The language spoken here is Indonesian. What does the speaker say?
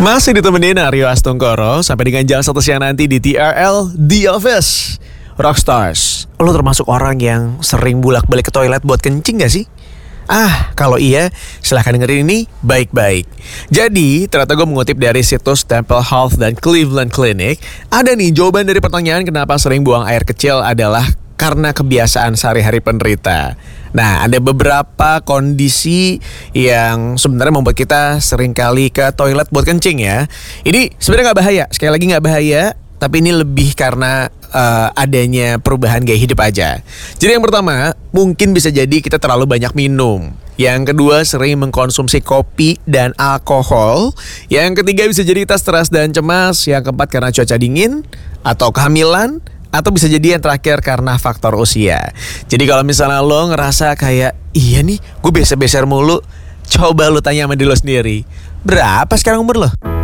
Masih ditemenin Aryo Astungkoro sampai dengan jam 1 siang nanti di TRL The Office. Rockstars, lo termasuk orang yang sering bolak-balik ke toilet buat kencing gak sih? Kalau iya, silahkan dengerin ini baik-baik. Jadi, ternyata gue mengutip dari situs Temple Health dan Cleveland Clinic. Ada nih jawaban dari pertanyaan kenapa sering buang air kecil adalah karena kebiasaan sehari-hari penderita. Nah, ada beberapa kondisi yang sebenarnya membuat kita sering kali ke toilet buat kencing ya. Ini sebenarnya gak bahaya, sekali lagi gak bahaya, tapi ini lebih karena adanya perubahan gaya hidup aja. Jadi yang pertama, mungkin bisa jadi kita terlalu banyak minum. Yang kedua, sering mengkonsumsi kopi dan alkohol. Yang ketiga, bisa jadi kita stres dan cemas. Yang keempat, karena cuaca dingin atau kehamilan. Atau bisa jadi yang terakhir karena faktor usia. Jadi kalau misalnya lo ngerasa kayak, iya nih gue beser-beser mulu, coba lo tanya sama diri lo sendiri, berapa sekarang umur lo?